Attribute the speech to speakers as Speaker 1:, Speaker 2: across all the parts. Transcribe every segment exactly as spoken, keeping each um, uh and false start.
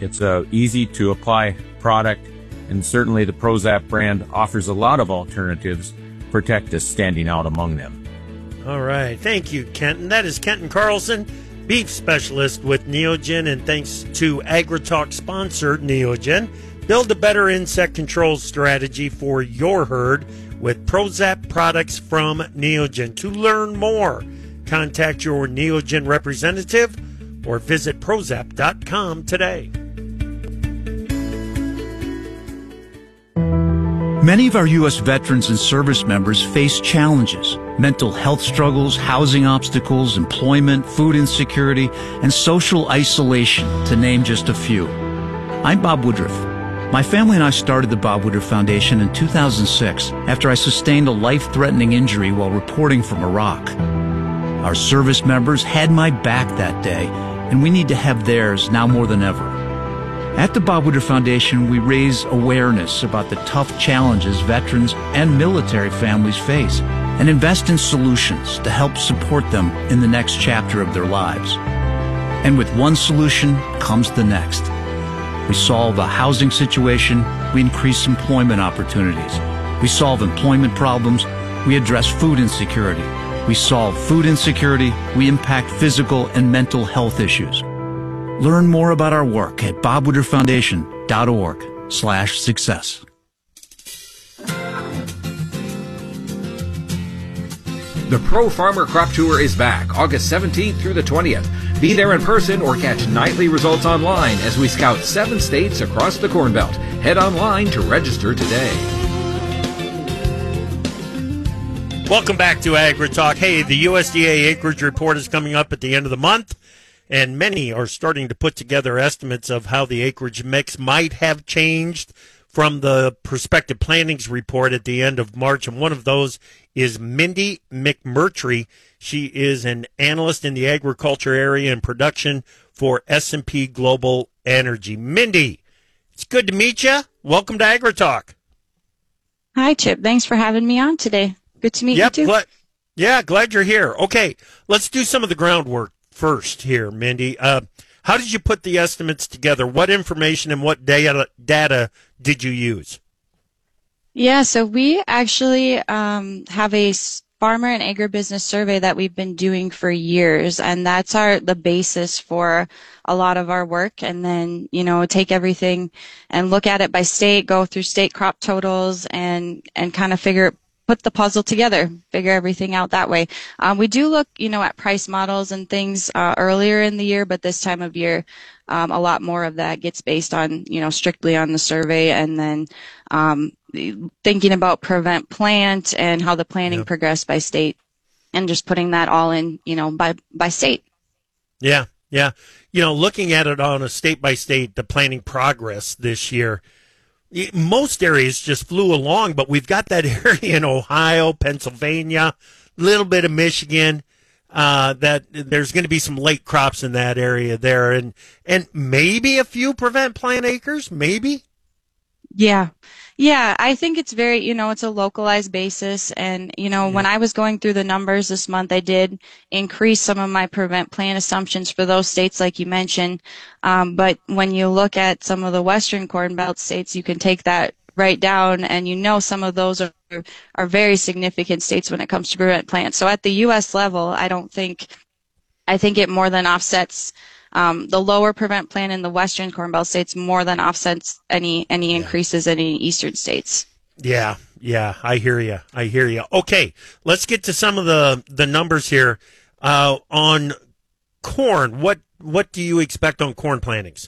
Speaker 1: It's a easy to apply product, and certainly the Prozzap brand offers a lot of alternatives. Protect is standing out among them.
Speaker 2: All right. Thank you, Kenton. That is Kenton Carlson, beef specialist with Neogen, and thanks to AgriTalk sponsor Neogen. Build a better insect control strategy for your herd with Prozzap products from Neogen. To learn more, contact your Neogen representative or visit Prozzap dot com today.
Speaker 3: Many of our U S veterans and service members face challenges: mental health struggles, housing obstacles, employment, food insecurity, and social isolation, to name just a few. I'm Bob Woodruff. My family and I started the Bob Woodruff Foundation in two thousand six after I sustained a life-threatening injury while reporting from Iraq. Our service members had my back that day, and we need to have theirs now more than ever. At the Bob Woodruff Foundation, we raise awareness about the tough challenges veterans and military families face and invest in solutions to help support them in the next chapter of their lives. And with one solution comes the next. We solve a housing situation, we increase employment opportunities. We solve employment problems, we address food insecurity. We solve food insecurity, we impact physical and mental health issues. Learn more about our work at bob woodruff foundation dot org slash success.
Speaker 4: The Pro Farmer Crop Tour is back August seventeenth through the twentieth. Be there in person or catch nightly results online as we scout seven states across the Corn Belt. Head online to register today.
Speaker 2: Welcome back to AgriTalk. Hey, the U S D A acreage report is coming up at the end of the month, and many are starting to put together estimates of how the acreage mix might have changed from the prospective plantings report at the end of March, and one of those is Mindy McMurtry. She is an analyst in the agriculture area and production for S and P Global Energy. Mindy, it's good to meet you. Welcome to AgriTalk.
Speaker 5: Hi, Chip. Thanks for having me on today. Good to meet
Speaker 2: yep,
Speaker 5: you, too.
Speaker 2: Glad, yeah, glad you're here. Okay, let's do some of the groundwork first here, Mindy. Uh, how did you put the estimates together? What information and what data, data did you use?
Speaker 5: Yeah, so we actually um, have a farmer and agribusiness survey that we've been doing for years, and that's our the basis for a lot of our work. And then, you know, take everything and look at it by state, go through state crop totals, and and kind of figure put the puzzle together, figure everything out that way. Um, we do look, you know, at price models and things uh, earlier in the year, but this time of year, um, a lot more of that gets based on, you know, strictly on the survey, and then um, thinking about prevent plant and how the planning yep. progressed by state, and just putting that all in, you know, by by state.
Speaker 2: Yeah, yeah. You know, looking at it on a state by state, the planning progress this year. Most areas just flew along, but we've got that area in Ohio, Pennsylvania, a little bit of Michigan, uh, that there's going to be some late crops in that area there, and and maybe a few prevent plant acres, maybe.
Speaker 5: Yeah. Yeah, I think it's very, you know, it's a localized basis. And, you know, yeah. when I was going through the numbers this month, I did increase some of my prevent plant assumptions for those states like you mentioned. Um, but when you look at some of the Western Corn Belt states, you can take that right down, and you know some of those are, are very significant states when it comes to prevent plants. So at the U S level, I don't think, I think it more than offsets Um, the lower prevent plant in the Western Corn Belt states more than offsets any any
Speaker 2: yeah.
Speaker 5: increases in any Eastern states.
Speaker 2: Yeah, yeah, I hear you. I hear you. Okay, let's get to some of the, the numbers here. Uh, on corn, what what do you expect on corn plantings?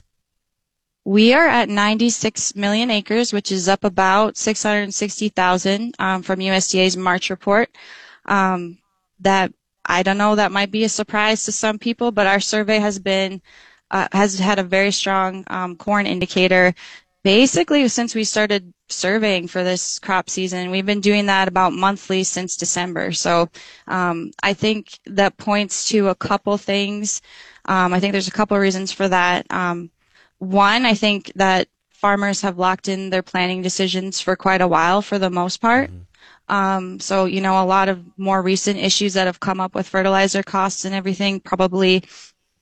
Speaker 5: We are at ninety-six million acres, which is up about six hundred sixty thousand um, from U S D A's March report. Um, that I don't know, that might be a surprise to some people, but our survey has been, uh, has had a very strong um, corn indicator basically since we started surveying for this crop season. We've been doing that about monthly since December. So um, I think that points to a couple things. Um, I think there's a couple reasons for that. Um, one, I think that farmers have locked in their planning decisions for quite a while for the most part. Mm-hmm. Um, so, you know, a lot of more recent issues that have come up with fertilizer costs and everything probably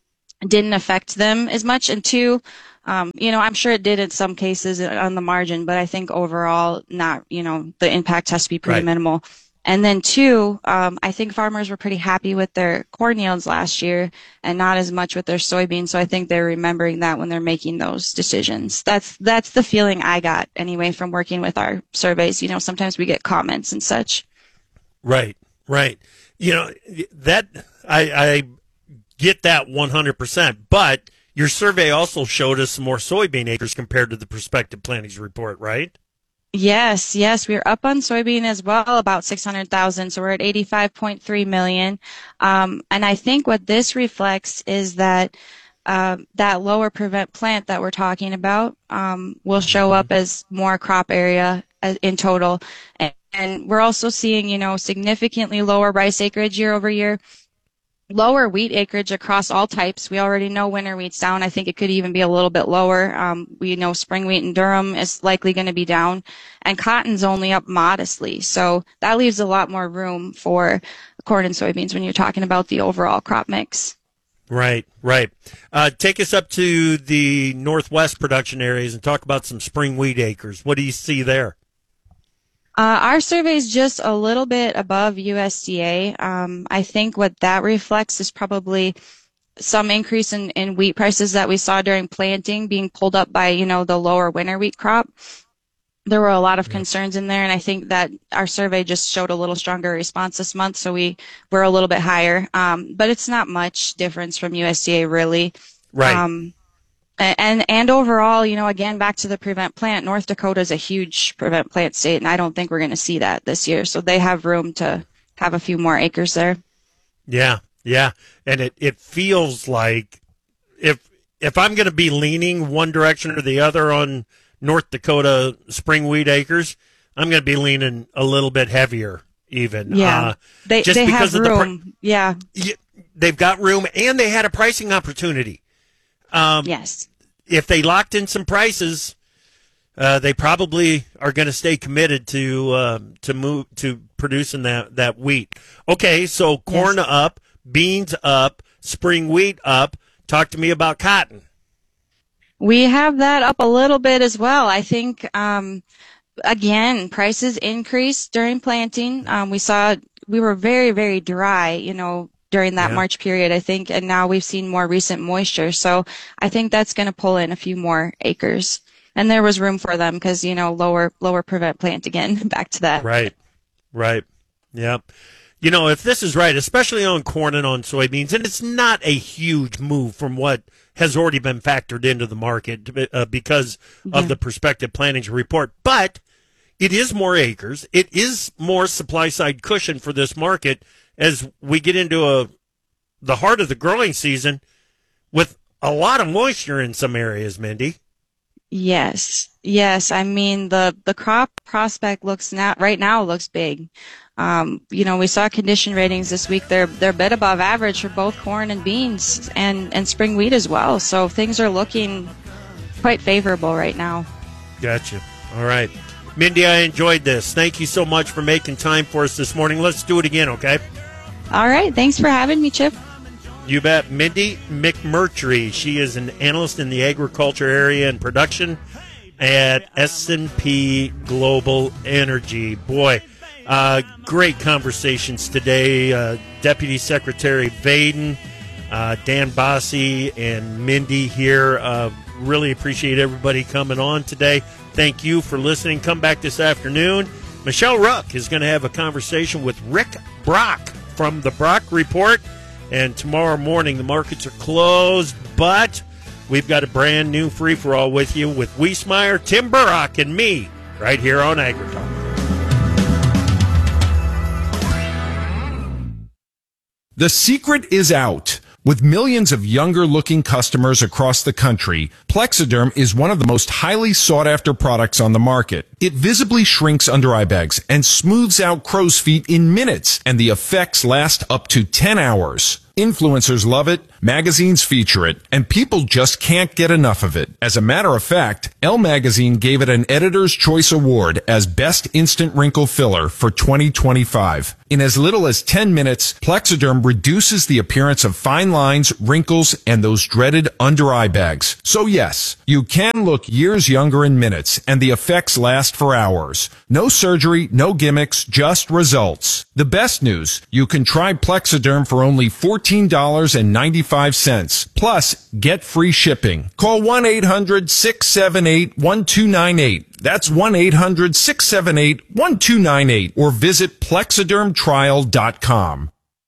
Speaker 5: didn't affect them as much. And two, um, you know, I'm sure it did in some cases on the margin, but I think overall not, you know, the impact has to be pretty
Speaker 2: Right.
Speaker 5: minimal. And then two, um, I think farmers were pretty happy with their corn yields last year and not as much with their soybeans. So I think they're remembering that when they're making those decisions. That's, that's the feeling I got anyway from working with our surveys. You know, sometimes we get comments and such.
Speaker 2: Right, right. You know, that, I, I get that one hundred percent, but your survey also showed us some more soybean acres compared to the prospective plantings report, right?
Speaker 5: Yes, yes, we're up on soybean as well, about six hundred thousand. So we're at eighty-five point three million. Um, and I think what this reflects is that uh, that lower prevent plant that we're talking about um, will show up as more crop area as, in total. And, and we're also seeing, you know, significantly lower rice acreage year over year. Lower wheat acreage across all types. We already know winter wheat's down. I think it could even be a little bit lower. Um, we know spring wheat in Durham is likely going to be down, and cotton's only up modestly. So that leaves a lot more room for corn and soybeans when you're talking about the overall crop mix.
Speaker 2: Right, right. Uh, take us up to the northwest production areas and talk about some spring wheat acres. What do you see there?
Speaker 5: Uh, our survey is just a little bit above U S D A. Um, I think what that reflects is probably some increase in, in wheat prices that we saw during planting being pulled up by, you know, the lower winter wheat crop. There were a lot of concerns in there, and I think that our survey just showed a little stronger response this month, so we were a little bit higher. Um, but it's not much difference from U S D A, really.
Speaker 2: Right.
Speaker 5: Um, And and overall, you know, again, back to the prevent plant, North Dakota is a huge prevent plant state, and I don't think we're going to see that this year. So they have room to have a few more acres there.
Speaker 2: Yeah, yeah. And it, it feels like if if I'm going to be leaning one direction or the other on North Dakota spring wheat acres, I'm going to be leaning a little bit heavier even.
Speaker 5: Yeah,
Speaker 2: uh,
Speaker 5: they,
Speaker 2: just
Speaker 5: they
Speaker 2: because
Speaker 5: have
Speaker 2: of
Speaker 5: room.
Speaker 2: The,
Speaker 5: yeah.
Speaker 2: they've got room, and they had a pricing opportunity. Um,
Speaker 5: yes.
Speaker 2: If they locked in some prices, uh, they probably are going to stay committed to uh, to move to producing that, that wheat. Okay, so corn
Speaker 5: yes.
Speaker 2: up, beans up, spring wheat up. Talk to me about cotton.
Speaker 5: We have that up a little bit as well. I think, um, again, prices increased during planting. Um, we saw we were very, very dry, you know, during that
Speaker 2: yeah.
Speaker 5: March period, I think, and now we've seen more recent moisture. So I think that's going to pull in a few more acres. And there was room for them because, you know, lower lower prevent plant again, back to that.
Speaker 2: Right, right, yeah. You know, if this is right, especially on corn and on soybeans, and it's not a huge move from what has already been factored into the market uh, because
Speaker 5: yeah.
Speaker 2: of the prospective plantings report, but it is more acres. It is more supply-side cushion for this market as we get into a the heart of the growing season with a lot of moisture in some areas, Mindy.
Speaker 5: Yes, yes. I mean, the, the crop prospect looks now, right now looks big. Um, you know, we saw condition ratings this week. They're, they're a bit above average for both corn and beans and, and spring wheat as well. So things are looking quite favorable right now.
Speaker 2: Gotcha. All right. Mindy, I enjoyed this. Thank you so much for making time for us this morning. Let's do it again, okay?
Speaker 5: All right. Thanks for having me, Chip.
Speaker 2: You bet. Mindy McMurtry. She is an analyst in the agriculture area and production at S and P Global Energy. Boy, uh, great conversations today. Uh, Deputy Secretary Vaden, uh, Dan Bosse, and Mindy here. Uh, really appreciate everybody coming on today. Thank you for listening. Come back this afternoon. Michelle Ruck is going to have a conversation with Rick Brock from the Brock Report. And tomorrow morning, the markets are closed, but we've got a brand new free-for-all with you with Wiesmeyer, Tim Burrock, and me right here on AgriTalk.
Speaker 6: The secret is out. With millions of younger-looking customers across the country, Plexiderm is one of the most highly sought-after products on the market. It visibly shrinks under eye bags and smooths out crow's feet in minutes, and the effects last up to ten hours. Influencers love it, Magazines feature it, and people just can't get enough of it. As a matter of fact, Elle Magazine gave it an Editor's Choice Award as Best Instant Wrinkle Filler for twenty twenty-five. In as little as ten minutes, Plexiderm reduces the appearance of fine lines, wrinkles, and those dreaded under-eye bags. So yes, you can look years younger in minutes, and the effects last for hours. No surgery, no gimmicks, just results. The best news, you can try Plexiderm for only fourteen dollars and ninety-five cents. Plus, get free shipping. Call one eight hundred six seven eight one two nine eight. That's one eight hundred six seven eight one two nine eight or visit plexiderm trial dot com.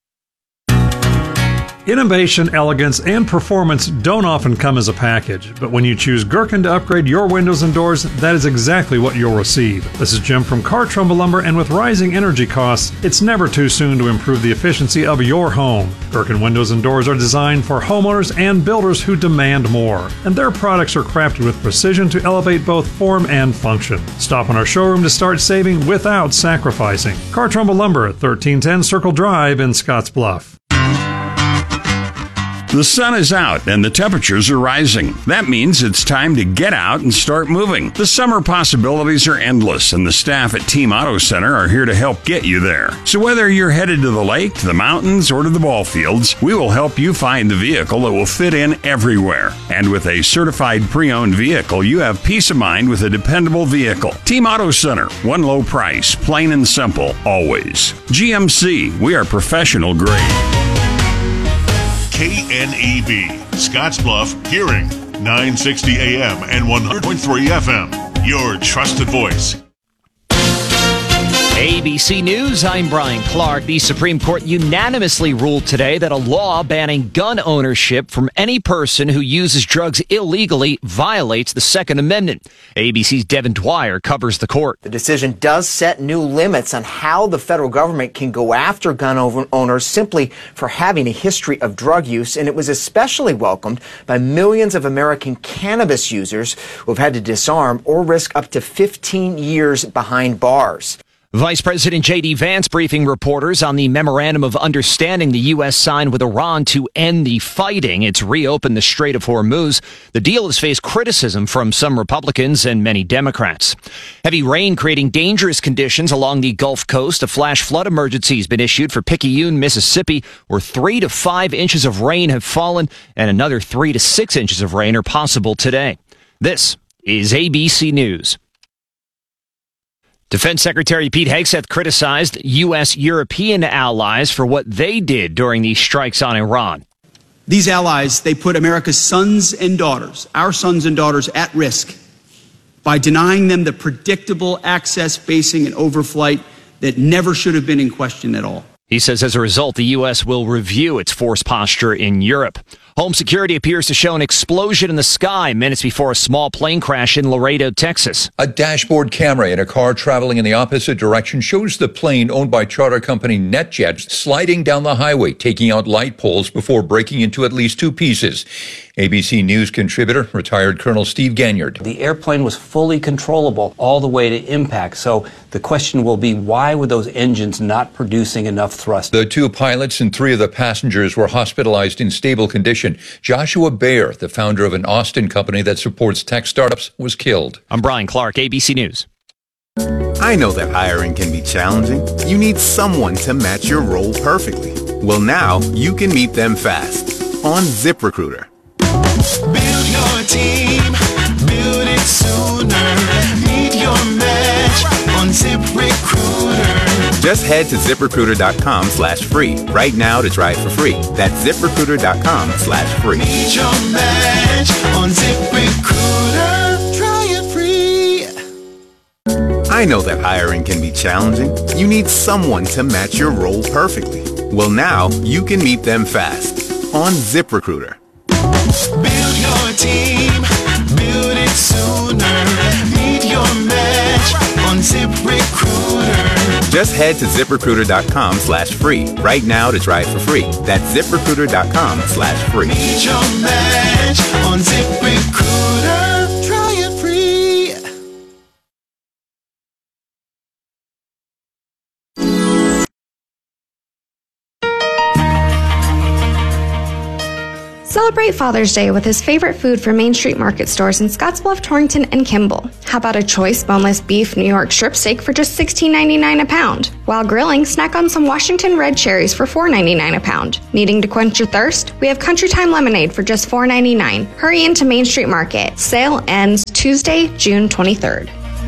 Speaker 7: Innovation, elegance, and performance don't often come as a package, but when you choose Gherkin to upgrade your windows and doors, that is exactly what you'll receive. This is Jim from Car Trumbull Lumber, and with rising energy costs, it's never too soon to improve the efficiency of your home. Gherkin windows and doors are designed for homeowners and builders who demand more, and their products are crafted with precision to elevate both form and function. Stop in our showroom to start saving without sacrificing. Car Trumbull Lumber at thirteen ten Circle Drive in Scottsbluff.
Speaker 8: The sun is out and the temperatures are rising. That means it's time to get out and start moving. The summer possibilities are endless, and the staff at Team Auto Center are here to help get you there. So whether you're headed to the lake, to the mountains, or to the ball fields, we will help you find the vehicle that will fit in everywhere. And with a certified pre-owned vehicle, you have peace of mind with a dependable vehicle. Team Auto Center, one low price, plain and simple, always. G M C, we are professional grade.
Speaker 9: K N E B, Scottsbluff, Hearing, nine sixty A M and one hundred point three F M. Your trusted voice.
Speaker 10: A B C News, I'm Brian Clark. The Supreme Court unanimously ruled today that a law banning gun ownership from any person who uses drugs illegally violates the Second Amendment. A B C's Devin Dwyer covers the court.
Speaker 11: The decision does set new limits on how the federal government can go after gun owners simply for having a history of drug use, and it was especially welcomed by millions of American cannabis users who have had to disarm or risk up to fifteen years behind bars.
Speaker 10: Vice President J D Vance briefing reporters on the memorandum of understanding the U S signed with Iran to end the fighting. It's reopened the Strait of Hormuz. The deal has faced criticism from some Republicans and many Democrats. Heavy rain creating dangerous conditions along the Gulf Coast. A flash flood emergency has been issued for Picayune, Mississippi, where three to five inches of rain have fallen and another three to six inches of rain are possible today. This is A B C News. Defense Secretary Pete Hegseth criticized U S European allies for what they did during these strikes on Iran.
Speaker 12: These allies, they put America's sons and daughters, our sons and daughters, at risk by denying them the predictable access, basing, and overflight that never should have been in question at all.
Speaker 10: He says as a result, the U S will review its force posture in Europe. Home security appears to show an explosion in the sky minutes before a small plane crash in Laredo, Texas.
Speaker 13: A dashboard camera in a car traveling in the opposite direction shows the plane owned by charter company NetJet sliding down the highway, taking out light poles before breaking into at least two pieces. A B C News contributor, retired Colonel Steve Ganyard.
Speaker 14: The airplane was fully controllable all the way to impact. So the question will be, why were those engines not producing enough thrust?
Speaker 13: The two pilots and three of the passengers were hospitalized in stable condition. Joshua Baer, the founder of an Austin company that supports tech startups, was killed.
Speaker 10: I'm Brian Clark, A B C News.
Speaker 15: I know that hiring can be challenging. You need someone to match your role perfectly. Well, now you can meet them fast on ZipRecruiter.
Speaker 16: Build your team, build it sooner. Meet your match on ZipRecruiter.
Speaker 15: Just head to ZipRecruiter.com slash free right now to try it for free. That's ZipRecruiter.com slash free.
Speaker 16: Meet your match on ZipRecruiter. Try it free.
Speaker 15: I know that hiring can be challenging. You need someone to match your role perfectly. Well, now you can meet them fast on ZipRecruiter.
Speaker 16: Build your team, build it sooner. Meet your match on ZipRecruiter.
Speaker 15: Just head to ZipRecruiter.com slash free right now to try it for free. That's ZipRecruiter.com slash free.
Speaker 16: Meet your match on ZipRecruiter. Try it free.
Speaker 17: Celebrate Father's Day with his favorite food from Main Street Market stores in Scottsbluff, Torrington, and Kimball. How about a choice boneless beef New York strip steak for just sixteen ninety-nine a pound? While grilling, snack on some Washington red cherries for four ninety-nine a pound. Needing to quench your thirst? We have Country Time lemonade for just four ninety-nine. Hurry into Main Street Market. Sale ends Tuesday, June twenty-third.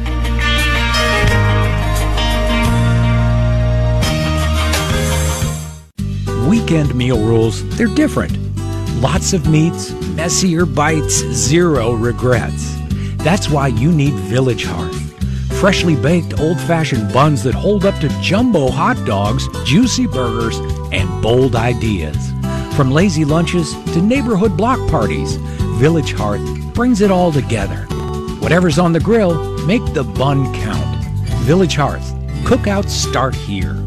Speaker 18: Weekend meal rules, they're different. Lots of meats, messier bites, zero regrets. That's why you need Village Hearth. Freshly baked old-fashioned buns that hold up to jumbo hot dogs, juicy burgers, and bold ideas. From lazy lunches to neighborhood block parties, Village Hearth brings it all together. Whatever's on the grill, make the bun count. Village Hearth. Cookouts start here.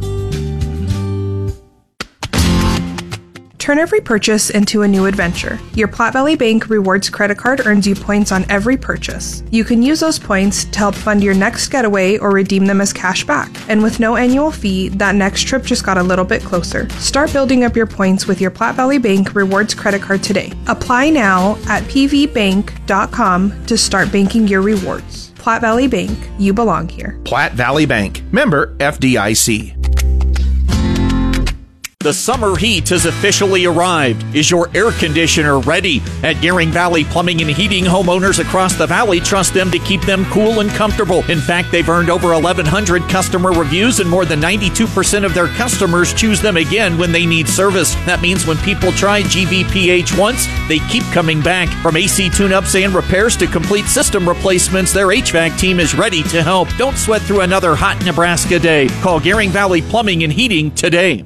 Speaker 19: Turn every purchase into a new adventure. Your Platte Valley Bank Rewards credit card earns you points on every purchase. You can use those points to help fund your next getaway or redeem them as cash back. And with no annual fee, that next trip just got a little bit closer. Start building up your points with your Platte Valley Bank Rewards credit card today. Apply now at p v bank dot com to start banking your rewards. Platte Valley Bank, you belong here.
Speaker 20: Platte Valley Bank, member F D I C.
Speaker 21: The summer heat has officially arrived. Is your air conditioner ready? At Gearing Valley Plumbing and Heating, homeowners across the valley trust them to keep them cool and comfortable. In fact, they've earned over eleven hundred customer reviews, and more than ninety-two percent of their customers choose them again when they need service. That means when people try G V P H once, they keep coming back. From A C tune-ups and repairs to complete system replacements, their H V A C team is ready to help. Don't sweat through another hot Nebraska day. Call Gearing Valley Plumbing and Heating today.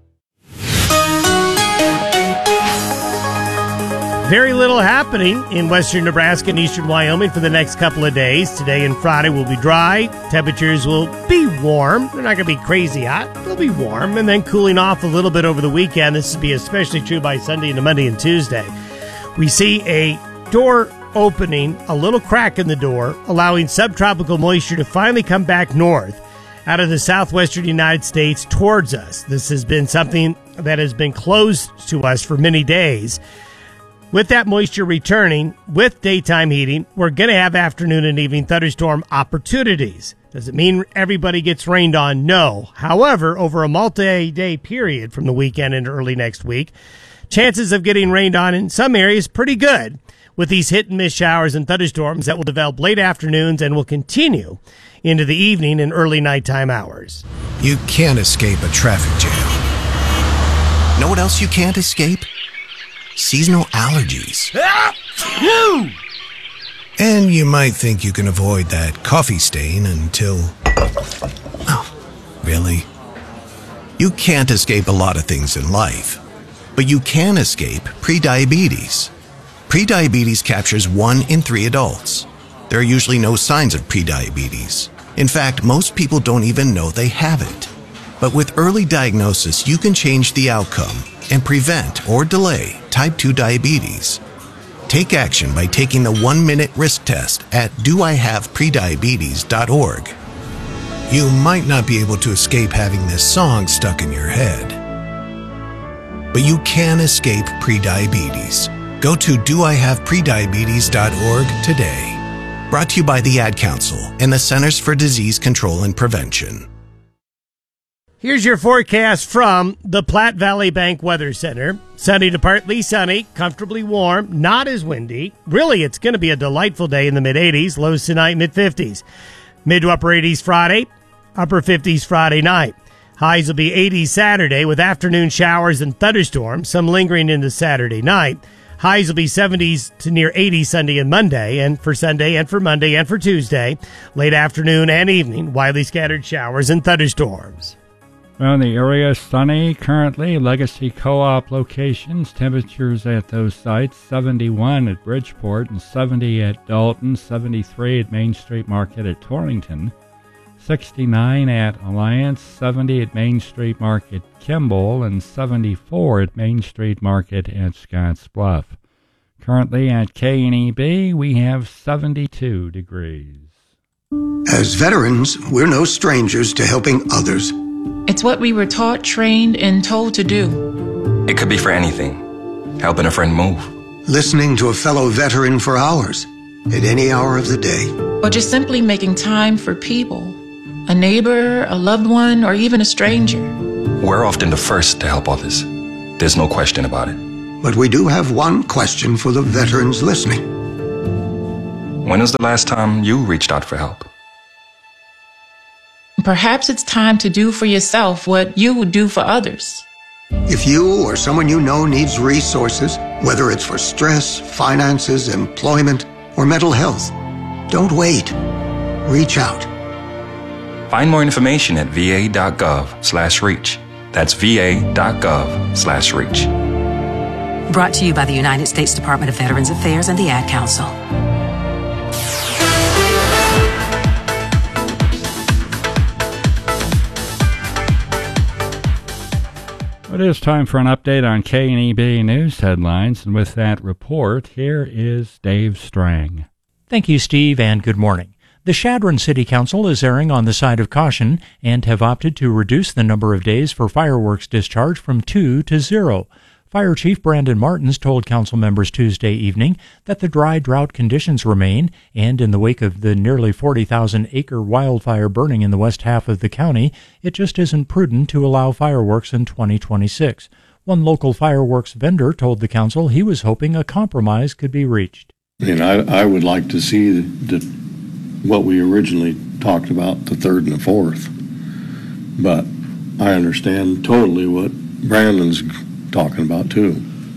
Speaker 2: Very little happening in western Nebraska and eastern Wyoming for the next couple of days. Today and Friday will be dry. Temperatures will be warm. They're not going to be crazy hot. They'll be warm and then cooling off a little bit over the weekend. This will be especially true by Sunday into Monday and Tuesday. We see a door opening, a little crack in the door, allowing subtropical moisture to finally come back north out of the southwestern United States towards us. This has been something that has been closed to us for many days. With that moisture returning, with daytime heating, we're going to have afternoon and evening thunderstorm opportunities. Does it mean everybody gets rained on? No. However, over a multi-day period from the weekend into early next week, chances of getting rained on in some areas pretty good, with these hit-and-miss showers and thunderstorms that will develop late afternoons and will continue into the evening and early nighttime hours.
Speaker 22: You can't escape a traffic jam. Know what else you can't escape? Seasonal allergies. And you might think you can avoid that coffee stain until... Oh, really? You can't escape a lot of things in life, but you can escape prediabetes. Prediabetes captures one in three adults. There are usually no signs of prediabetes. In fact, most people don't even know they have it. But with early diagnosis, you can change the outcome and prevent or delay type two diabetes. Take action by taking the one-minute risk test at do I have prediabetes dot org. You might not be able to escape having this song stuck in your head, but you can escape prediabetes. Go to do I have prediabetes dot org today. Brought to you by the Ad Council and the Centers for Disease Control and Prevention.
Speaker 2: Here's your forecast from the Platte Valley Bank Weather Center. Sunny to partly sunny, comfortably warm, not as windy. Really, it's going to be a delightful day in the mid-eighties, lows tonight, mid-fifties. Mid to upper eighties Friday, upper fifties Friday night. Highs will be eighty Saturday with afternoon showers and thunderstorms, some lingering into Saturday night. Highs will be seventies to near eighty Sunday and Monday, and for Sunday and for Monday and for Tuesday, late afternoon and evening, widely scattered showers and thunderstorms.
Speaker 23: Well, the area is sunny currently. Legacy Co-op locations, temperatures at those sites, seventy-one at Bridgeport and seventy at Dalton, seventy-three at Main Street Market at Torrington, sixty-nine at Alliance, seventy at Main Street Market Kimball, and seventy-four at Main Street Market at Scotts Bluff. Currently at K N E B, we have seventy-two degrees.
Speaker 24: As veterans, we're no strangers to helping others.
Speaker 25: It's what we were taught, trained, and told to do.
Speaker 26: It could be for anything.
Speaker 1: helping a friend move.
Speaker 24: Listening to a fellow veteran for hours, at any hour of the day.
Speaker 3: Or just simply making time for people. A neighbor, a loved one, or even a stranger.
Speaker 1: We're often the first to help others. There's no question about it.
Speaker 24: But we do have one question for the veterans listening.
Speaker 1: When was the last time you reached out for help?
Speaker 3: Perhaps it's time to do for yourself what you would do for others.
Speaker 24: If you or someone you know needs resources, whether it's for stress, finances, employment, or mental health, don't wait. Reach out.
Speaker 1: Find more information at va.gov slash reach. That's va.gov slash reach.
Speaker 4: Brought to you by the United States Department of Veterans Affairs and the Ad Council.
Speaker 23: It is time for an update on K and E B News headlines, and with that report, here is Dave Strang.
Speaker 5: Thank you, Steve, and good morning. The Chadron City Council is erring on the side of caution and have opted to reduce the number of days for fireworks discharge from two to zero. Fire Chief Brandon Martins told council members Tuesday evening that the dry drought conditions remain, and in the wake of the nearly forty thousand acre wildfire burning in the west half of the county, it just isn't prudent to allow fireworks in twenty twenty-six. One local fireworks vendor told the council he was hoping a compromise could be reached.
Speaker 25: And I, I would like to see the, what we originally talked about, the third and the fourth. But I understand totally what Brandon's talking about too.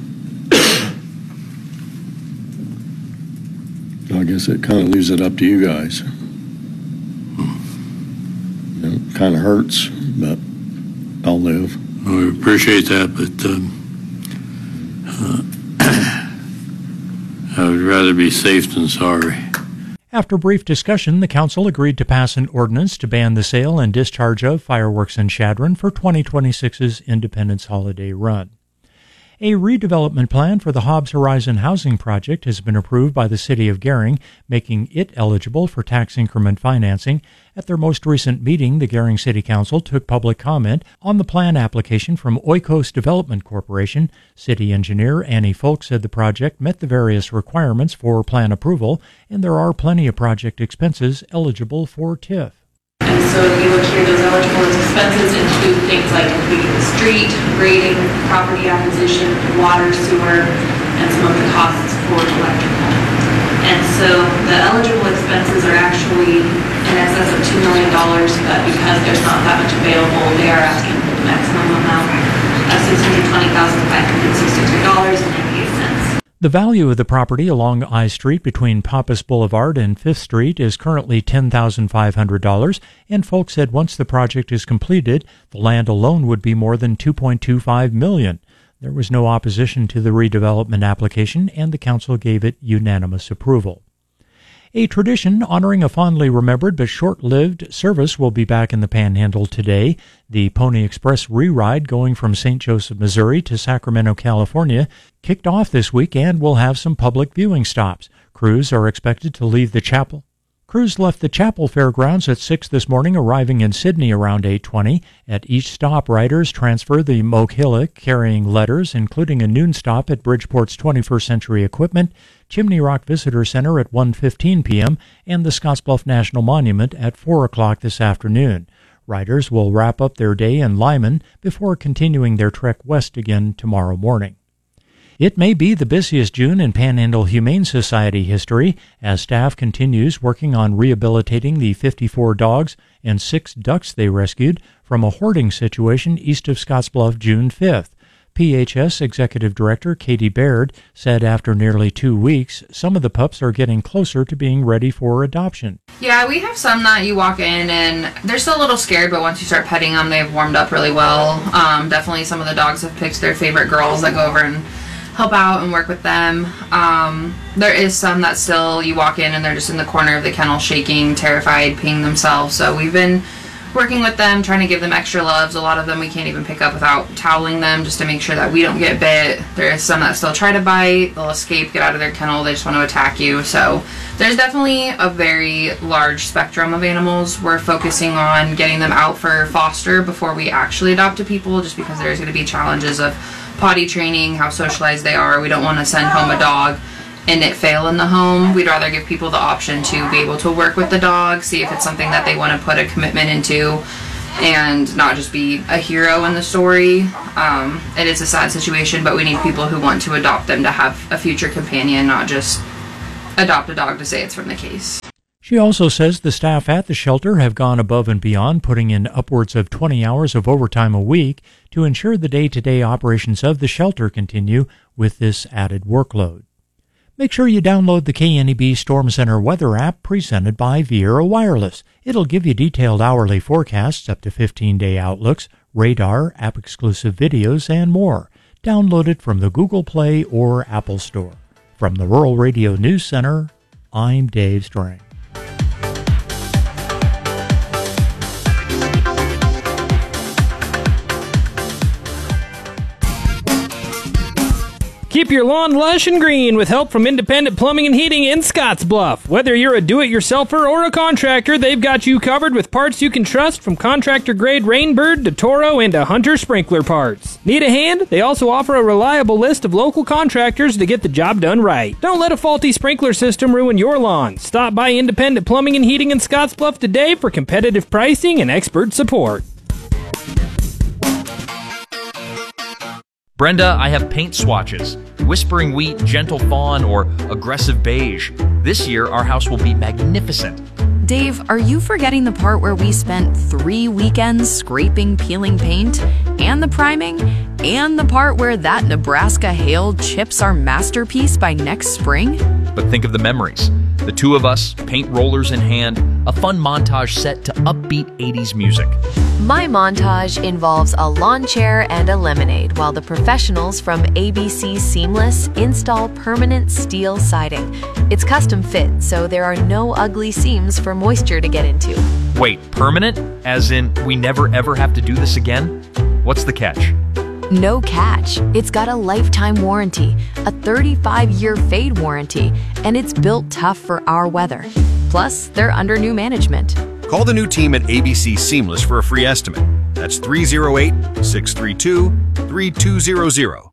Speaker 25: I guess it kind of leaves it up to you guys. You know, it kind of hurts, but I'll live.
Speaker 26: We appreciate that, but um, uh, I would rather be safe than sorry.
Speaker 5: After brief discussion, the council agreed to pass an ordinance to ban the sale and discharge of fireworks in Chadron for twenty twenty-six's Independence Holiday Run. A redevelopment plan for the Hobbs Horizon housing project has been approved by the City of Gering, making it eligible for tax increment financing. At their most recent meeting, the Gering City Council took public comment on the plan application from Oikos Development Corporation. City engineer Annie Folk said the project met the various requirements for plan approval, and there are plenty of project expenses eligible for T I F.
Speaker 27: And so you look here, those eligible expenses include things like completing the street, grading, property acquisition, water, sewer, and some of the costs for electrical. And so the eligible expenses are actually in excess of two million dollars, but because there's not that much available, they are asking for the maximum amount of six hundred twenty thousand five hundred sixty-three dollars and ninety-eight cents.
Speaker 5: The value of the property along I Street between Pappas Boulevard and Fifth Street is currently ten thousand five hundred dollars, and folks said once the project is completed, the land alone would be more than two point two five million dollars. There was no opposition to the redevelopment application, and the council gave it unanimous approval. A tradition honoring a fondly remembered but short-lived service will be back in the Panhandle today. The Pony Express re-ride going from Saint Joseph, Missouri to Sacramento, California kicked off this week and will have some public viewing stops. Crews are expected to leave the chapel. Crews left the Chapel Fairgrounds at six this morning, arriving in Sydney around eight twenty. At each stop, riders transfer the Moke Hillock carrying letters, including a noon stop at Bridgeport's twenty-first Century Equipment, Chimney Rock Visitor Center at one fifteen p.m., and the Scottsbluff National Monument at four o'clock this afternoon. Riders will wrap up their day in Lyman before continuing their trek west again tomorrow morning. It may be the busiest June in Panhandle Humane Society history as staff continues working on rehabilitating the fifty-four dogs and six ducks they rescued from a hoarding situation east of Scottsbluff June fifth. P H S Executive Director Katie Baird said after nearly two weeks, some of the pups are getting closer to being ready for adoption.
Speaker 28: Yeah, we have some that you walk in and they're still a little scared, but once you start petting them, they've warmed up really well. Um, definitely some of the dogs have picked their favorite girls that go over and help out and work with them. Um, there is some that still, you walk in and they're just in the corner of the kennel shaking, terrified, peeing themselves. So we've been working with them, trying to give them extra loves. A lot of them we can't even pick up without toweling them just to make sure that we don't get bit. There is some that still try to bite. They'll escape, get out of their kennel. They just want to attack you. So there's definitely a very large spectrum of animals. We're focusing on getting them out for foster before we actually adopt to people, just because there's going to be challenges of potty training, how socialized they are. We don't want to send home a dog and it fail in the home. We'd rather give people the option to be able to work with the dog, see if it's something that they want to put a commitment into, and not just be a hero in the story. Um, it is a sad situation, but we need people who want to adopt them to have a future companion, not just adopt a dog to say it's from the case.
Speaker 5: She also says the staff at the shelter have gone above and beyond, putting in upwards of twenty hours of overtime a week to ensure the day-to-day operations of the shelter continue with this added workload. Make sure you download the K N E B Storm Center weather app presented by Viera Wireless. It'll give you detailed hourly forecasts, up to fifteen-day outlooks, radar, app-exclusive videos, and more. Download it from the Google Play or Apple Store. From the Rural Radio News Center, I'm Dave Strang.
Speaker 6: Keep your lawn lush and green with help from Independent Plumbing and Heating in Scottsbluff. Whether you're a do-it-yourselfer or a contractor, they've got you covered with parts you can trust, from contractor-grade Rainbird to Toro and to Hunter sprinkler parts. Need a hand? They also offer a reliable list of local contractors to get the job done right. Don't let a faulty sprinkler system ruin your lawn. Stop by Independent Plumbing and Heating in Scottsbluff today for competitive pricing and expert support.
Speaker 7: Brenda, I have paint swatches. Whispering Wheat, Gentle Fawn, or Aggressive Beige. This year, our house will be magnificent.
Speaker 8: Dave, are you forgetting the part where we spent three weekends scraping, peeling paint, and the priming, and the part where that Nebraska hail chips our masterpiece by next spring?
Speaker 7: But think of the memories. The two of us, paint rollers in hand, a fun montage set to upbeat eighties music.
Speaker 9: My montage involves a lawn chair and a lemonade, while the professionals from A B C Seamless install permanent steel siding. It's custom fit, so there are no ugly seams for moisture to get into.
Speaker 7: Wait, permanent? As in, we never ever have to do this again? What's the catch?
Speaker 9: No catch. It's got a lifetime warranty, a thirty-five year fade warranty, and it's built tough for our weather. Plus, they're under new management.
Speaker 11: Call the new team at A B C Seamless for a free estimate. That's three oh eight, six three two, three two zero zero.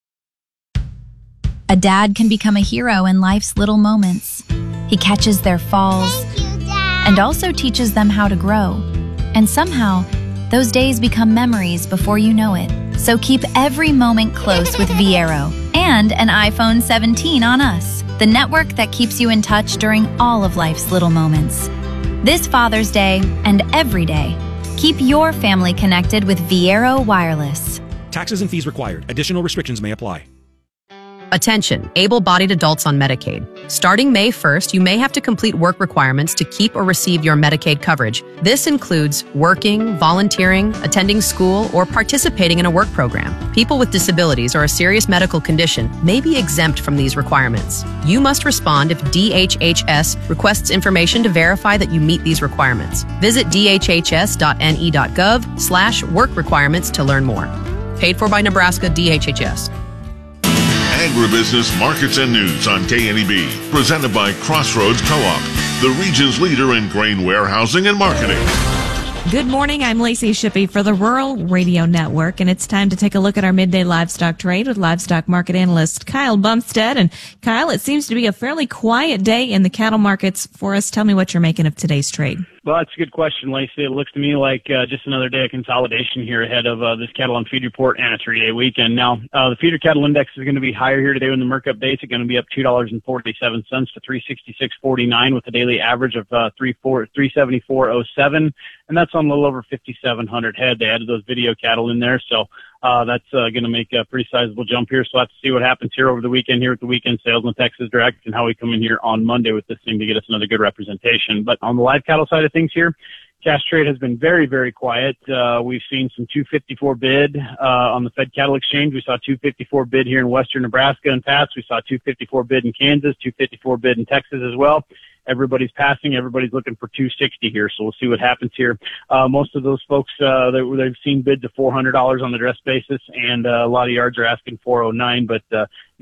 Speaker 12: A dad can become a hero in life's little moments. He catches their falls and also teaches them how to grow. And somehow, those days become memories before you know it. So keep every moment close with Viero and an iPhone seventeen on us, the network that keeps you in touch during all of life's little moments. This Father's Day and every day, keep your family connected with Viero Wireless.
Speaker 13: Taxes and fees required. Additional restrictions may apply.
Speaker 4: Attention, able-bodied adults on Medicaid. Starting May first, you may have to complete work requirements to keep or receive your Medicaid coverage. This includes working, volunteering, attending school, or participating in a work program. People with disabilities or a serious medical condition may be exempt from these requirements. You must respond if D H H S requests information to verify that you meet these requirements. Visit d h h s dot n e dot gov slash work requirements to learn more. Paid for by Nebraska D H H S.
Speaker 14: Agribusiness Markets and News on K N E B, presented by Crossroads Co-op, the region's leader in grain warehousing and marketing.
Speaker 29: Good morning, I'm Lacey Shippey for the Rural Radio Network, and it's time to take a look at our midday livestock trade with livestock market analyst Kyle Bumstead. And Kyle, it seems to be a fairly quiet day in the cattle markets for us. Tell me what you're making of today's trade.
Speaker 30: Well, that's a good question, Lacey. It looks to me like uh, just another day of consolidation here ahead of uh, this cattle on feed report and a three-day weekend. Now, uh, the feeder cattle index is going to be higher here today when the Merc updates. It's going to be up two dollars and forty-seven cents to three sixty-six forty-nine with a daily average of uh, three seventy-four oh seven, and that's on a little over fifty-seven hundred head. They added those video cattle in there, so Uh, that's uh, going to make a pretty sizable jump here. So we'll have to see what happens here over the weekend here with the weekend sales on Texas Direct and how we come in here on Monday with this thing to get us another good representation. But on the live cattle side of things here, cash trade has been very, very quiet. Uh, we've seen some two fifty-four bid uh, on the Fed Cattle Exchange. We saw two fifty-four bid here in western Nebraska and Pats. We saw two fifty-four bid in Kansas, two fifty-four bid in Texas as well. Everybody's passing. Everybody's looking for two sixty here, so we'll see what happens here. Uh, most of those folks, uh, they, they've seen bids of four hundred dollars on the dress basis, and uh, a lot of yards are asking four oh nine, but uh,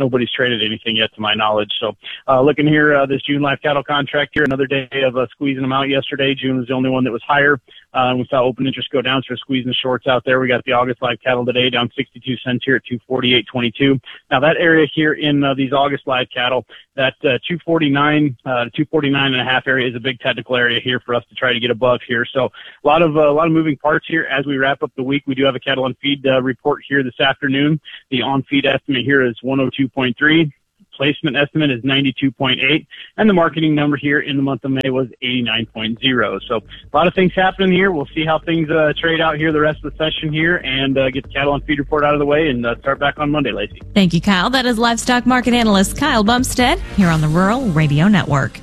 Speaker 30: nobody's traded anything yet to my knowledge. So uh, looking here, uh, this June live cattle contract here, another day of uh, squeezing them out yesterday. June was the only one that was higher. Uh, and we saw open interest go down, so we're squeezing the shorts out there. We got the August live cattle today down sixty-two cents here at two forty-eight twenty-two. Now that area here in uh, these August live cattle, that uh, two forty-nine, uh, two forty-nine and a half area is a big technical area here for us to try to get above here. So a lot of uh, a lot of moving parts here as we wrap up the week. We do have a cattle on feed uh, report here this afternoon. The on feed estimate here is one oh two point three. Placement estimate is ninety-two point eight, and the marketing number here in the month of May was eighty-nine point oh. So a lot of things happening here. We'll see how things uh, trade out here the rest of the session here, and uh, get the cattle on feed report out of the way and uh, start back on Monday, Lacey.
Speaker 29: Thank you, Kyle. That is livestock market analyst Kyle Bumstead here on the Rural Radio Network.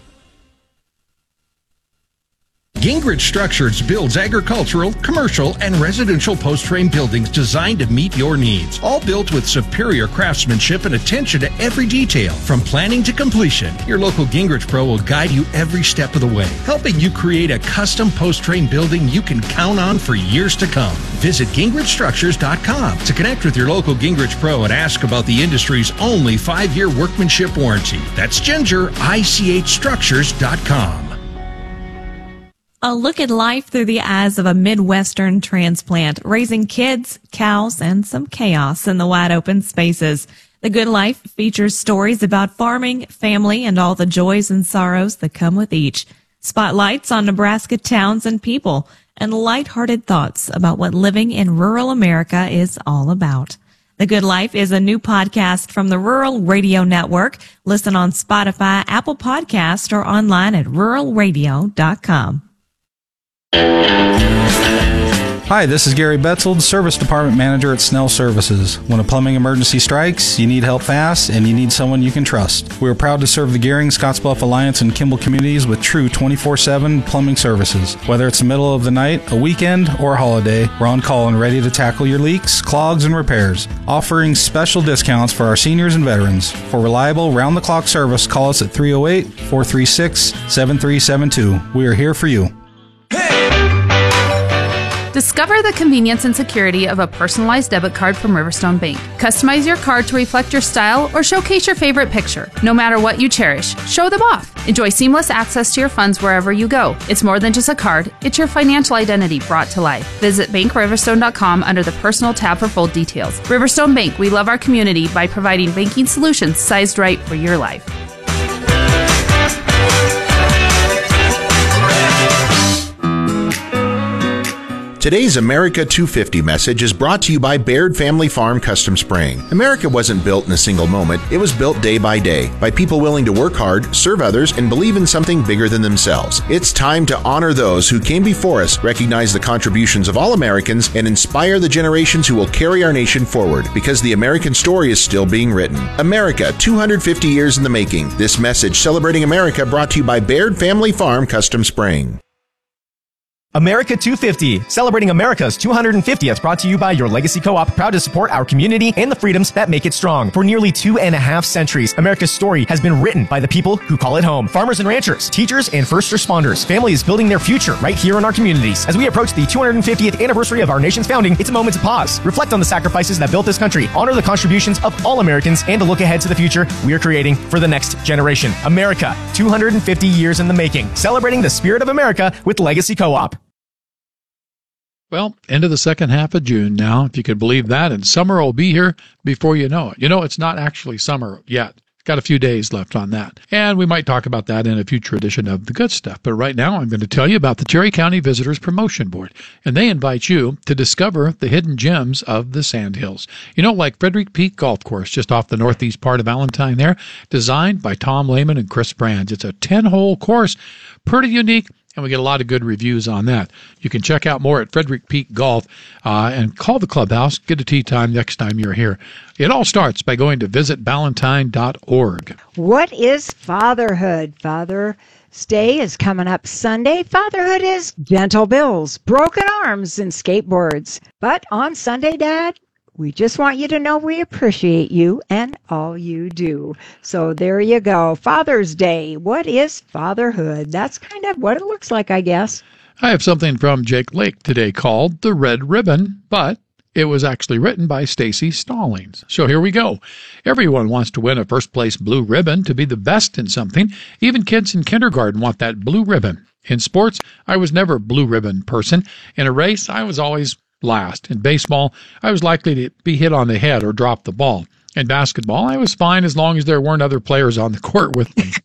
Speaker 2: Gingrich Structures builds agricultural, commercial, and residential post-frame buildings designed to meet your needs. All built with superior craftsmanship and attention to every detail. From planning to completion, your local Gingrich Pro will guide you every step of the way, helping you create a custom post-frame building you can count on for years to come. Visit Gingrich Structures dot com to connect with your local Gingrich Pro and ask about the industry's only five-year workmanship warranty. That's Ginger, I C H Structures dot com.
Speaker 29: A look at life through the eyes of a Midwestern transplant, raising kids, cows, and some chaos in the wide open spaces. The Good Life features stories about farming, family, and all the joys and sorrows that come with each. Spotlights on Nebraska towns and people, and lighthearted thoughts about what living in rural America is all about. The Good Life is a new podcast from the Rural Radio Network. Listen on Spotify, Apple Podcast, or online at rural radio dot com.
Speaker 10: Hi, this is Gary Betzold, Service Department Manager at Snell Services. When a plumbing emergency strikes, you need help fast, and you need someone you can trust. We are proud to serve the Gehring, Scottsbluff Alliance, and Kimball communities with true twenty-four seven plumbing services. Whether it's the middle of the night, a weekend, or a holiday, we're on call and ready to tackle your leaks, clogs, and repairs. Offering special discounts for our seniors and veterans. For reliable, round-the-clock service, call us at three oh eight, four three six, seven three seven two. We are here for you.
Speaker 15: Discover the convenience and security of a personalized debit card from Riverstone Bank. Customize your card to reflect your style or showcase your favorite picture. No matter what you cherish, show them off. Enjoy seamless access to your funds wherever you go. It's more than just a card, it's your financial identity brought to life. Visit bank riverstone dot com under the Personal tab for full details. Riverstone Bank, we love our community by providing banking solutions sized right for your life.
Speaker 16: Today's America two fifty message is brought to you by Baird Family Farm Custom Spraying. America wasn't built in a single moment. It was built day by day by people willing to work hard, serve others, and believe in something bigger than themselves. It's time to honor those who came before us, recognize the contributions of all Americans, and inspire the generations who will carry our nation forward, because the American story is still being written. America, two hundred fifty years in the making. This message celebrating America brought to you by Baird Family Farm Custom Spraying.
Speaker 17: America two fifty, celebrating America's two hundred fiftieth, brought to you by Your Legacy Co-op, proud to support our community and the freedoms that make it strong. For nearly two and a half centuries, America's story has been written by the people who call it home. Farmers and ranchers, teachers and first responders, families building their future right here in our communities. As we approach the two hundred fiftieth anniversary of our nation's founding, it's a moment to pause, reflect on the sacrifices that built this country, honor the contributions of all Americans, and to look ahead to the future we are creating for the next generation. America, two hundred fifty years in the making, celebrating the spirit of America with Legacy Co-op.
Speaker 18: Well, end of the second half of June now, if you could believe that, and summer will be here before you know it. You know, it's not actually summer yet. Got a few days left on that. And we might talk about that in a future edition of The Good Stuff. But right now, I'm going to tell you about the Cherry County Visitors Promotion Board. And they invite you to discover the hidden gems of the Sandhills. You know, like Frederick Peak Golf Course, just off the northeast part of Valentine there, designed by Tom Lehman and Chris Brands. It's a ten-hole course, pretty unique. And we get a lot of good reviews on that. You can check out more at Frederick Peak Golf uh, and call the clubhouse. Get a tee time next time you're here. It all starts by going to visit valentine dot org.
Speaker 19: What is fatherhood? Father's Day is coming up Sunday. Fatherhood is gentle bills, broken arms, and skateboards. But on Sunday, Dad, we just want you to know we appreciate you and all you do. So there you go. Father's Day. What is fatherhood? That's kind of what it looks like, I guess.
Speaker 18: I have something from Jake Lake today called The Red Ribbon, but It was actually written by Stacy Stallings. So here we go. Everyone wants to win a first-place blue ribbon to be the best in something. Even kids in kindergarten want that blue ribbon. In sports, I was never a blue ribbon person. In a race, I was always last. In baseball, I was likely to be hit on the head or drop the ball. In basketball, I was fine as long as there weren't other players on the court with me.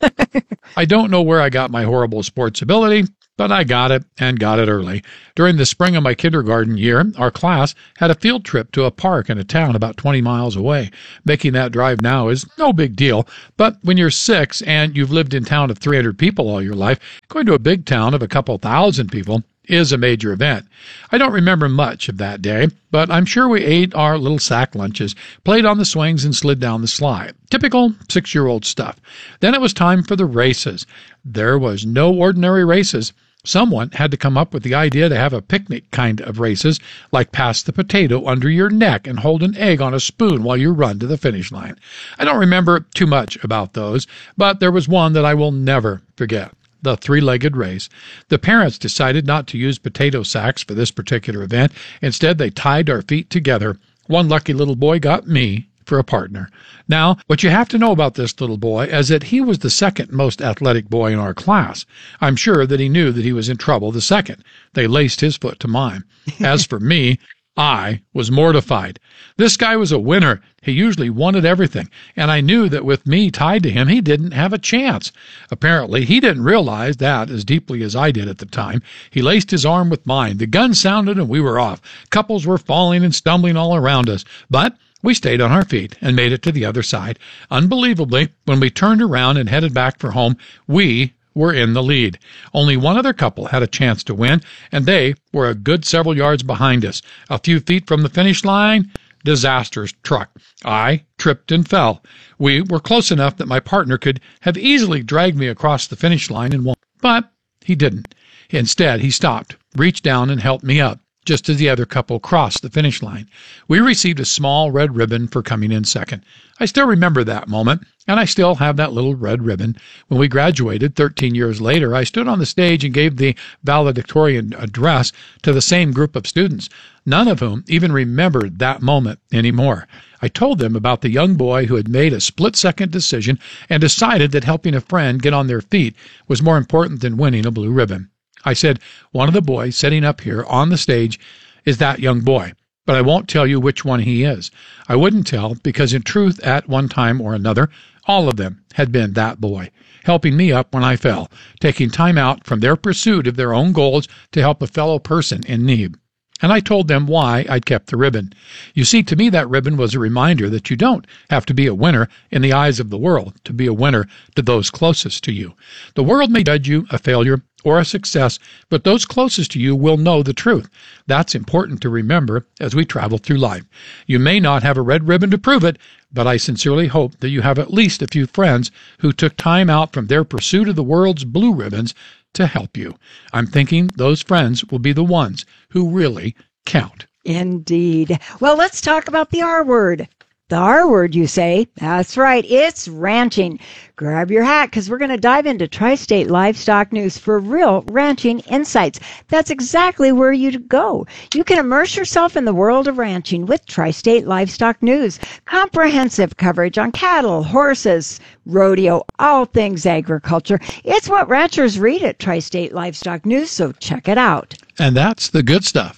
Speaker 18: I don't know where I got my horrible sports ability, but I got it, and got it early. During the spring of my kindergarten year, our class had a field trip to a park in a town about twenty miles away. Making that drive now is no big deal, but when you're six and you've lived in town of three hundred people all your life, going to a big town of a couple thousand people is a major event. I don't remember much of that day, but I'm sure we ate our little sack lunches, played on the swings, and slid down the slide. Typical six-year-old stuff. Then it was time for the races. There was no ordinary races. Someone had to come up with the idea to have a picnic kind of races, like pass the potato under your neck and hold an egg on a spoon while you run to the finish line. I don't remember too much about those, but there was one that I will never forget. The three-legged race. The parents decided not to use potato sacks for this particular event. Instead, they tied our feet together. One lucky little boy got me for a partner. Now, what you have to know about this little boy is that he was the second most athletic boy in our class. I'm sure that he knew that he was in trouble the second they laced his foot to mine. As for me, I was mortified. This guy was a winner. He usually wanted everything, and I knew that with me tied to him, he didn't have a chance. Apparently, he didn't realize that as deeply as I did at the time. He laced his arm with mine. The gun sounded, and we were off. Couples were falling and stumbling all around us, but we stayed on our feet and made it to the other side. Unbelievably, when we turned around and headed back for home, we were in the lead. Only one other couple had a chance to win, and they were a good several yards behind us. A few feet from the finish line, disaster struck. I tripped and fell. We were close enough that my partner could have easily dragged me across the finish line and won. But he didn't. Instead, he stopped, reached down, and helped me up, just as the other couple crossed the finish line. We received a small red ribbon for coming in second. I still remember that moment, and I still have that little red ribbon. When we graduated thirteen years later, I stood on the stage and gave the valedictorian address to the same group of students, none of whom even remembered that moment anymore. I told them about the young boy who had made a split-second decision and decided that helping a friend get on their feet was more important than winning a blue ribbon. I said, one of the boys sitting up here on the stage is that young boy, but I won't tell you which one he is. I wouldn't tell because in truth, at one time or another, all of them had been that boy, helping me up when I fell, taking time out from their pursuit of their own goals to help a fellow person in need. And I told them why I'd kept the ribbon. You see, to me, that ribbon was a reminder that you don't have to be a winner in the eyes of the world to be a winner to those closest to you. The world may judge you a failure or a success, but those closest to you will know the truth. That's important to remember as we travel through life. You may not have a red ribbon to prove it, but I sincerely hope that you have at least a few friends who took time out from their pursuit of the world's blue ribbons to help you. I'm thinking those friends will be the ones who really count.
Speaker 19: Indeed. Well, let's talk about the R word. The R word, you say? That's right. It's ranching. Grab your hat because we're going to dive into Tri-State Livestock News for real ranching insights. That's exactly where you go. You can immerse yourself in the world of ranching with Tri-State Livestock News. Comprehensive coverage on cattle, horses, rodeo, all things agriculture. It's what ranchers read at Tri-State Livestock News, so check it out.
Speaker 18: And that's the good stuff.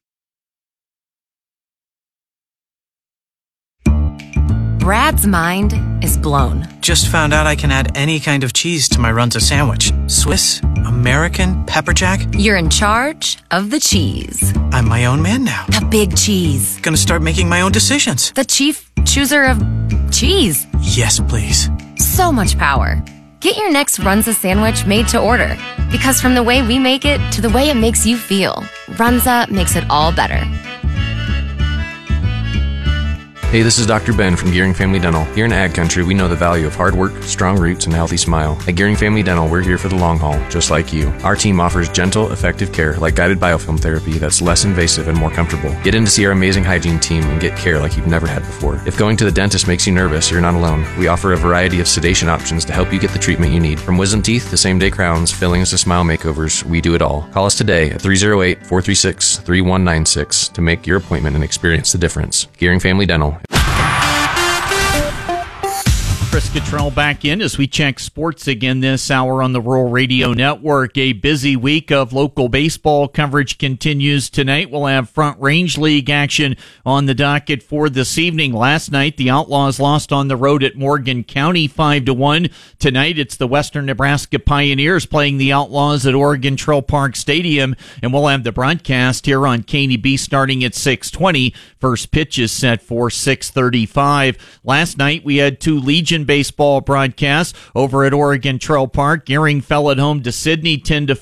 Speaker 1: Brad's mind is blown.
Speaker 3: Just found out I can add any kind of cheese to my Runza sandwich. Swiss, American, pepper jack.
Speaker 1: You're in charge of the cheese.
Speaker 3: I'm my own man now.
Speaker 1: The big cheese.
Speaker 3: Gonna start making my own decisions.
Speaker 1: The chief chooser of cheese.
Speaker 3: Yes, please.
Speaker 1: So much power. Get your next Runza sandwich made to order. Because from the way we make it to the way it makes you feel, Runza makes it all better.
Speaker 5: Hey, this is Doctor Ben from Gearing Family Dental. Here in Ag Country, we know the value of hard work, strong roots, and a healthy smile. At Gearing Family Dental, we're here for the long haul, just like you. Our team offers gentle, effective care like guided biofilm therapy that's less invasive and more comfortable. Get in to see our amazing hygiene team and get care like you've never had before. If going to the dentist makes you nervous, you're not alone. We offer a variety of sedation options to help you get the treatment you need. From wisdom teeth to same-day crowns, fillings to smile makeovers, we do it all. Call us today at three oh eight, four three six, three one nine six to make your appointment and experience the difference. Gearing Family Dental.
Speaker 20: Chris Cottrell back in as we check sports again this hour on the Rural Radio Network. A busy week of local baseball coverage continues tonight. We'll have Front Range League action on the docket for this evening. Last night, the Outlaws lost on the road at Morgan County five to one. Tonight, it's the Western Nebraska Pioneers playing the Outlaws at Oregon Trail Park Stadium, and we'll have the broadcast here on K N E B starting at six twenty. First pitch is set for six thirty-five. Last night, we had two Legion baseball broadcasts over at Oregon Trail Park. Gearing fell at home to Sydney ten to